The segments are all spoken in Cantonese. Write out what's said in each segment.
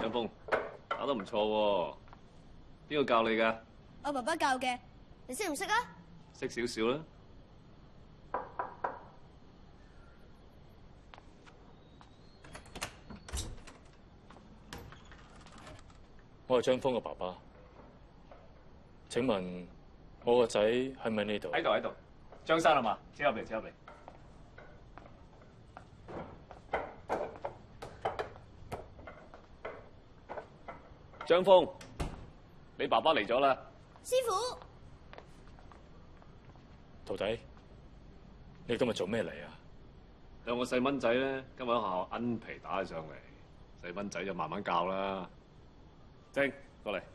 張峰打得唔錯喎，邊個教你㗎？ 我爸爸教嘅，你識唔識啊？ 識少少啦。 我係張峰嘅爸爸，請問我個仔喺咪呢度？ 喺度，張生啊嘛，請入嚟，請入嚟。張峰，你爸爸嚟咗啦。 師傅， 徒弟，你今日做咩嚟啊？ 兩個細蚊仔咧，今日喺學校奀皮打起上嚟，細蚊仔就慢慢教啦。正，過嚟。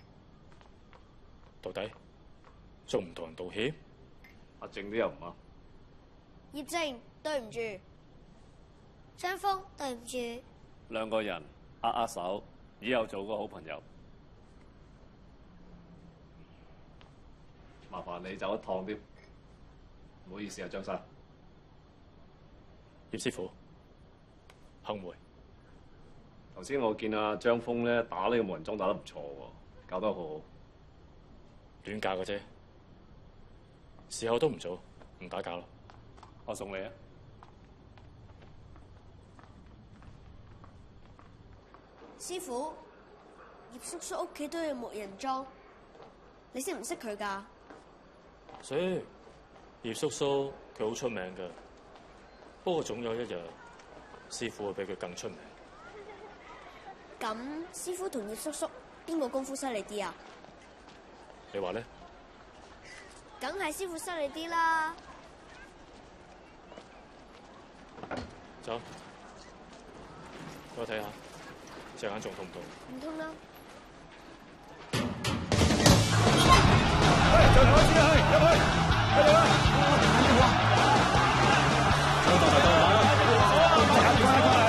徒弟，仲唔同人道歉？ 阿正都有唔啱。 葉正，對唔住。張峰，對唔住。 兩個人握手，以後做個好朋友。麻煩你走一趟添，唔好意思啊，張生。 葉師傅，幸會。 頭先我見阿張峰咧打呢個木人樁打得唔錯喎，教得好好。 亂教嘅啫，事後都唔做，唔打攪咯。 我送你啊。 師傅，葉叔叔屋企都有木人樁，你識唔識佢㗎？ 識，葉叔叔佢好出名㗎，不過總有一日，師傅會比佢更出名。 咁師傅同葉叔叔邊個功夫犀利啲啊？ 你話咧？ 梗係師傅犀利啲啦。 走，我睇下隻眼仲痛唔痛？ 唔痛啦。